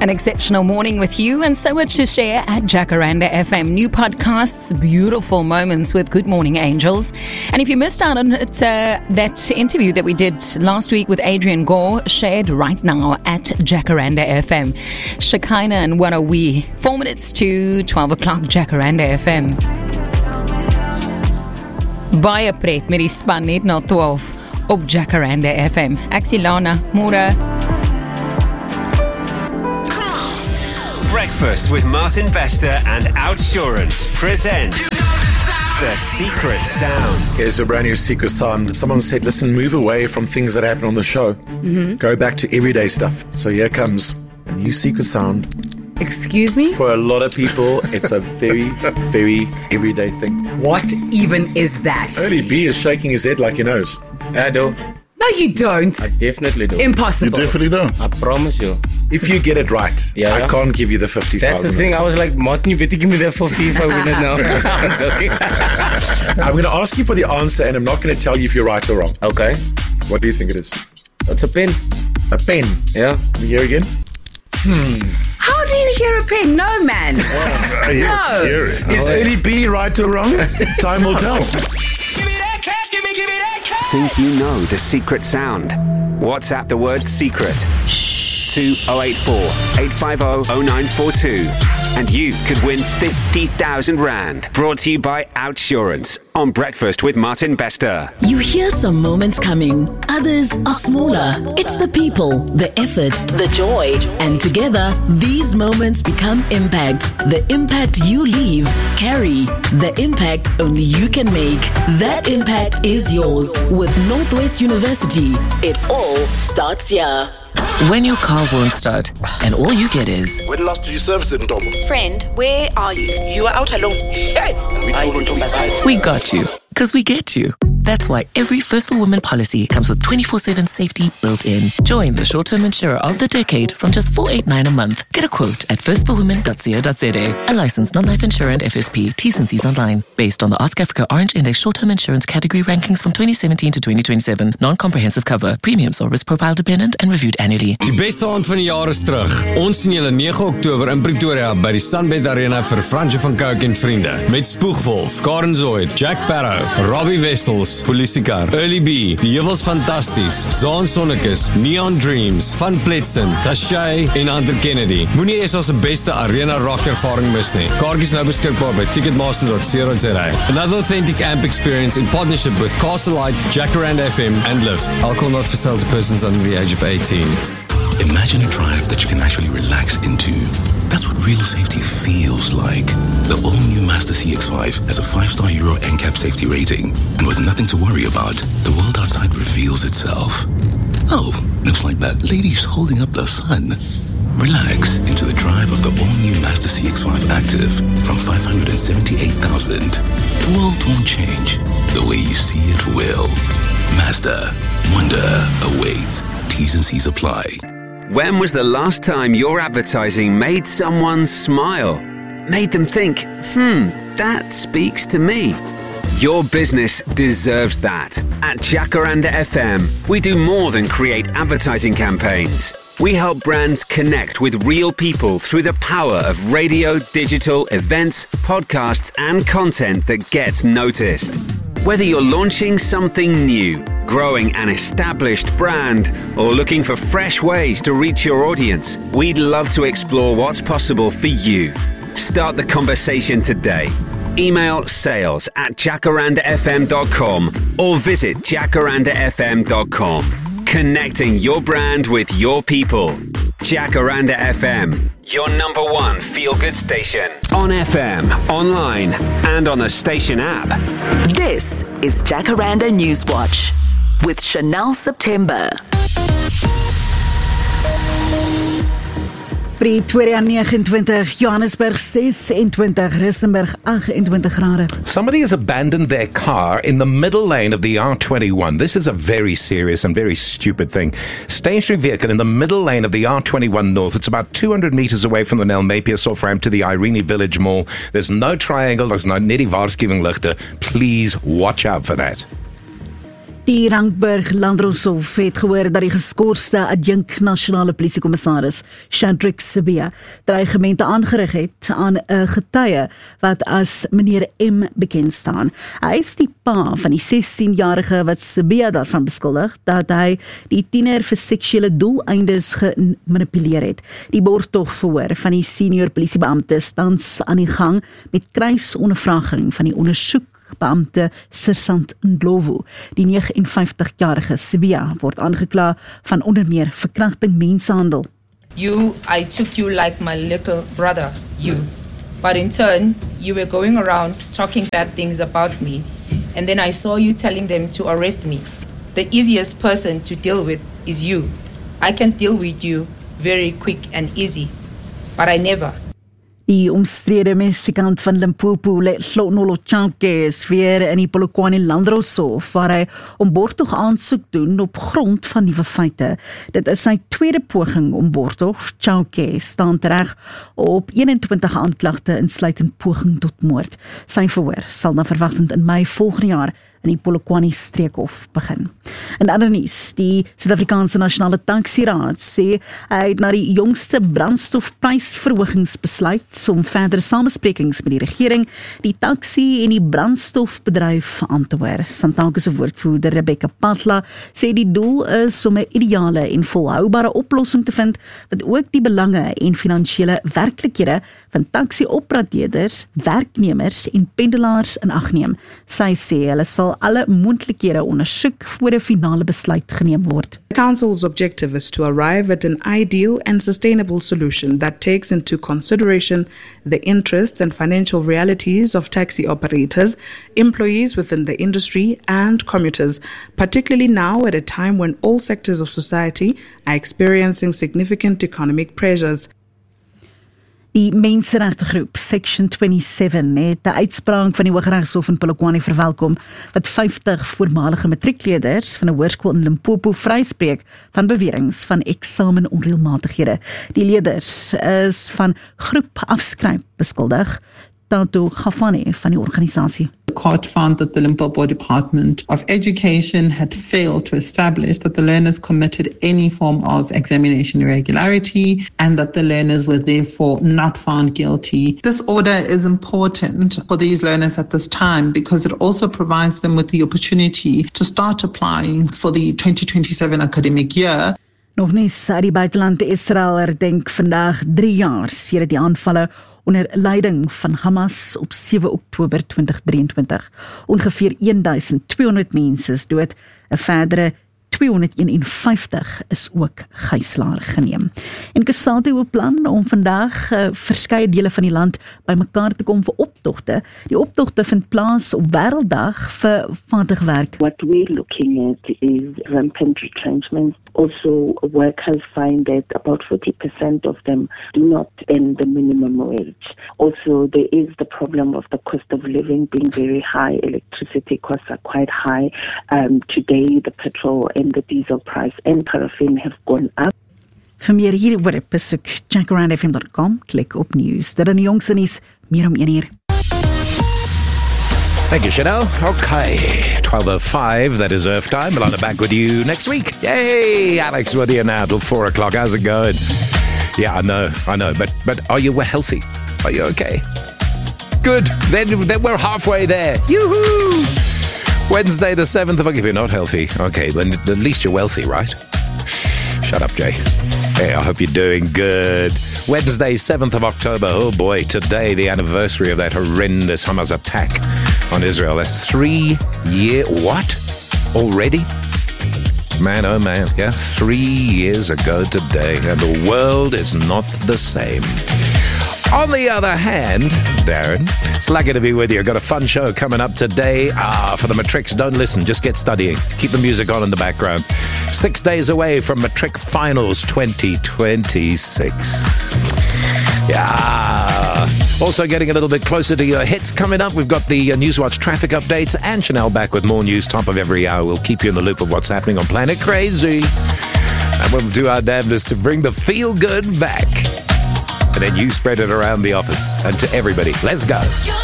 An exceptional morning with you, and so much to share at Jacaranda FM. New podcasts, beautiful moments with Good Morning Angels. And if you missed out on it, that interview that we did last week with Adrian Gore, shared right now at Jacaranda FM. Shekinah and What Are We? 4 minutes to 12 o'clock, Jacaranda FM. Baie pret met die span net na 12 op Jacaranda FM. Ek is Ilana, môre. Breakfast with Martin Bester and Outsurance present The Secret Sound. Here's a brand new secret sound. Someone said, listen, move away from things that happen on the show. Go back to everyday stuff. So here comes a new secret sound. Excuse me? For a lot of people, it's a very, very everyday thing. What even is that? Early B is shaking his head like he knows. I do. No, you don't. I definitely do. Impossible. You definitely don't. I promise you. If you get it right, Yeah. I can't give you the 50,000. That's the thing. I was like, Martin, you better give me that 50 if I win it now. I'm joking. I'm going to ask you for the answer, and I'm not going to tell you if you're right or wrong. Okay. What do you think it is? What's a pen? A pen. Yeah. Can you hear again? How do you hear a pen? No, man. No. Is Early B right or wrong? Time will tell. Think you know the secret sound? WhatsApp the word secret to 084 850 0942 and you could win 50,000 Rand. Brought to you by Outsurance on Breakfast with Martin Bester. You hear some moments coming, others are smaller. It's the people, the effort, the joy, and together these moments become impact. The impact you leave, carry. The impact only you can make. That impact is yours with Northwest University. It all starts here. When your car won't start and all you get is, When last did you service it, Ntomo? Friend, where are you? You are out alone. Hey! we got you, because we get you. That's why every First for Women policy comes with 24/7 safety built in. Join the short-term insurer of the decade from just $489 a month. Get a quote at firstforwomen.co.za. A licensed non-life insurer and FSP. T's and C's online. Based on the Ask Africa Orange Index short-term insurance category rankings from 2017 to 2027. Non-comprehensive cover. Premiums are risk profile dependent and reviewed annually. Die beste aand van die jaar is terug. Ons sien julle 9 Oktober in Pretoria by die Sunbed Arena vir Fransje van Cooke en vriende. Met Spoegwolf, Karen Zoid, Jack Barrow, Robbie Wessels, Polisiekar, Early B, Die Heuvels Fantasties, Zaan Sonnekus, Neon Dreams, Van Pletsen, Tashay en Hunter Kennedy. Moenie eers ons beste arena rock ervaring mis nie. Kaartjies nou beskikbaar by ticketmaster.co.za. Another authentic AMP experience in partnership with Castlelight, Jacaranda FM and Lyft. Alcohol not for sale to persons under the age of 18. Imagine a drive that you can actually relax into. That's what real safety feels like. The all-new Mazda CX-5 has a 5-star Euro NCAP safety rating, and with nothing to worry about, the world outside reveals itself. Oh, it's like that lady's holding up the sun. Relax into the drive of the all-new Mazda CX-5 Active from 578,000. The world won't change. The way you see it will. Mazda. Wonder awaits. T's and C's apply. When was the last time your advertising made someone smile? Made them think, that speaks to me. Your business deserves that. At Jacaranda FM, we do more than create advertising campaigns. We help brands connect with real people through the power of radio, digital, events, podcasts, and content that gets noticed. Whether you're launching something new, growing an established brand, or looking for fresh ways to reach your audience, we'd love to explore what's possible for you. Start the conversation today. Email sales@jacarandafm.com or visit jacarandafm.com. Connecting your brand with your people. Jacaranda FM, your number one feel-good station. On FM, online, and on the station app. This is Jacaranda Newswatch with Chanel September. Pretoria 29, Johannesburg 26, Rissenburg 28 grade. Somebody has abandoned their car in the middle lane of the R21. This is a very serious and very stupid thing. Stationary vehicle in the middle lane of the R21 North. It's about 200 meters away from the Nel Mapias off ramp to the Irene Village Mall. There's no triangle, there's no net die waarskuwing ligte. Please watch out for that. Die Randburg Landroshof het gehoor dat die geskorste adjunk nasionale polisiekommissaris Shadrack Sibiya dreigemente aangerig het aan 'n getuie wat as meneer M bekend staan. Hy is die pa van die 16-jarige wat Sibiya daarvan beskuldig dat hy die tiener vir seksuele doeleindes gemanipuleer het. Die borgtogverhoor van die senior polisiebeampte tans aan die gang met kruisondervraging van die ondersoekbeampte Sergeant Ndlovu. Die 59-jarige Sibiya word aangekla van onder meer verkrachting, mensenhandel. I took you like my little brother, you. But in turn, you were going around talking bad things about me. And then I saw you telling them to arrest me. The easiest person to deal with is you. I can deal with you very quick and easy. But I never. Die omstrede musikant van Limpopo, Nolo Chauke, is weer in die Polokwane Landroshof, waar hy om borgtog aansoek doen op grond van nuwe feite. Dit is sy tweede poging om borgtog. Chauke staan tereg op 21 aanklagte insluitend poging tot moord. Sy verhoor sal dan verwagtend in Mei volgende jaar in die Polokwane streekhof begin. In ander nuus, die Suid-Afrikaanse Nasionale Taxi-raad sê hy het na die jongste brandstofprysverhogings besluit om verdere samesprekings met die regering, die taxi en die brandstofbedryf aan te hoor. Santaco se woordvoerder Rebecca Patla sê die doel is om 'n ideale en volhoubare oplossing te vind wat ook die belange en finansiële werklikhede van taxi-operateurs, werknemers en pendelaars in ag neem. Sy sê hulle sal alle moontlikhede ondersoek voor 'n finale besluit geneem word. The Council's objective is to arrive at an ideal and sustainable solution that takes into consideration the interests and financial realities of taxi operators, employees within the industry, and commuters, particularly now at a time when all sectors of society are experiencing significant economic pressures. Die menseregtegroep Section 27 het 'n uitspraak van die Hooggeregshof in Polokwane verwelkom wat 50 voormalige matriekleerders van 'n hoërskool in Limpopo vryspreek van beweringe van eksamenonreëlmatighede. Die leerders is van groepafskryp beskuldig. Tato Gafane van die organisasie. The court found that the Limpopo Department of Education had failed to establish that the learners committed any form of examination irregularity and that the learners were therefore not found guilty. This order is important for these learners at this time because it also provides them with the opportunity to start applying for the 2027 academic year. Nog nie uit die buiteland. Israel herdenk vandag 3 jaar sedert die aanvalle onder leiding van Hamas op 7 Oktober 2023. Ongeveer 1200 mense is dood, 'n verdere 251 is ook gijslaar geneem. En Kusatu beplan om vandag verskeie dele van die land bymekaar te kom vir optogte. Die optogte vind plaas op Wêrelddag vir vaardigwerk. What we're looking at is rampant retrenchment. Also, workers find that about 40% of them do not earn the minimum wage. Also, there is the problem of the cost of living being very high. Electricity costs are quite high. Today, the petrol and the diesel price and paraffin have gone up. Vir meer hieroor besoek jackarandfm.com, klik op nieuws. Dit in die jongste nuus, meer om 1 uur. Thank you, Chanel. Okay, 12:05, that is Earth time. We'll back with you next week. Yay! Alex with you now till 4 o'clock. How's it going? Yeah, I know. But are you healthy? Are you okay? Good. Then we're halfway there. Yoo-hoo! Wednesday the 7th of October. If you're not healthy, okay, then at least you're wealthy, right? Shut up, Jay. Hey, I hope you're doing good. Wednesday, 7th of October. Oh boy, today, the anniversary of that horrendous Hamas attack on Israel. That's 3 years. What? Already? Man, oh man. Yeah, 3 years ago today. And the world is not the same. On the other hand, Darren, it's lucky to be with you. I've got a fun show coming up today. For the Matrics, don't listen, just get studying. Keep the music on in the background. 6 days away from Matric Finals 2026. Yeah. Also getting a little bit closer to your hits coming up. We've got the Newswatch traffic updates and Chanel back with more news top of every hour. We'll keep you in the loop of what's happening on Planet Crazy. And we'll do our damnedest to bring the feel good back. And then you spread it around the office and to everybody. Let's go.